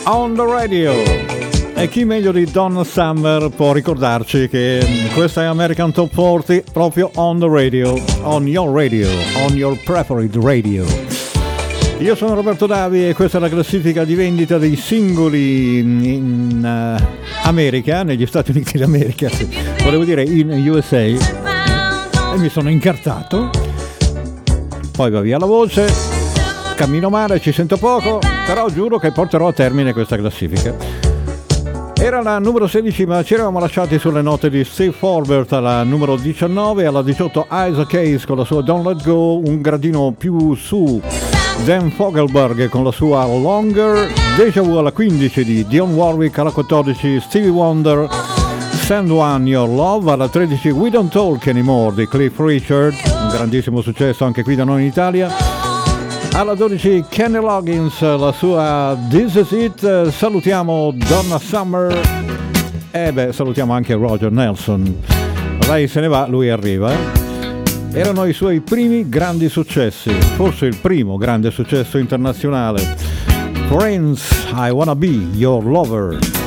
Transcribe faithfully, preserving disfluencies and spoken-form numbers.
On the Radio. E chi meglio di Donna Summer può ricordarci che questa è American Top quaranta proprio on the radio, on your radio, on your preferred radio. Io sono Roberto Davi e questa è la classifica di vendita dei singoli in uh, America, negli Stati Uniti d'America, sì. Volevo dire in U S A, e mi sono incartato, poi va via la voce, cammino male, ci sento poco, però giuro che porterò a termine questa classifica. Era la numero sedici, ma ci eravamo lasciati sulle note di Steve Forbert alla numero diciannove, alla diciotto Isaac Hayes con la sua Don't Let Go, un gradino più su Dan Fogelberg con la sua Longer, Deja Vu alla quindici di Dionne Warwick, alla quattordici Stevie Wonder, Send One Your Love, alla tredici We Don't Talk Anymore di Cliff Richard, un grandissimo successo anche qui da noi in Italia. Alla dodici Kenny Loggins, la sua This Is It. Salutiamo Donna Summer e beh, salutiamo anche Roger Nelson. Lei se ne va, lui arriva. Eh? Erano i suoi primi grandi successi, forse il primo grande successo internazionale. Friends, I Wanna Be Your Lover.